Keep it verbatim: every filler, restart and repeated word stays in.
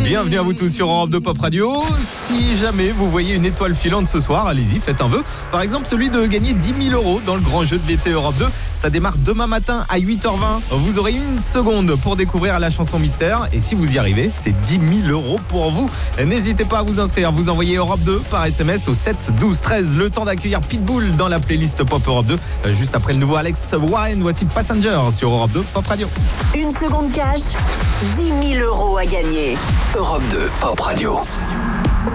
Bienvenue à vous tous sur Europe deux Pop Radio. Si jamais vous voyez une étoile filante ce soir, allez-y, faites un vœu. Par exemple, celui de gagner dix mille euros dans le grand jeu de l'été Europe deux. Ça démarre demain matin à huit heures vingt. Vous aurez une seconde pour découvrir la chanson mystère. Et si vous y arrivez, c'est dix mille euros pour vous. N'hésitez pas à vous inscrire. Vous envoyez Europe deux par S M S au sept douze treize. Le temps d'accueillir Pitbull dans la playlist Pop Europe deux. Juste après le nouveau Alex Warren, voici Passenger sur Europe deux Pop Radio. Une seconde cash, dix mille euros à gagner. Europe deux Pop Radio.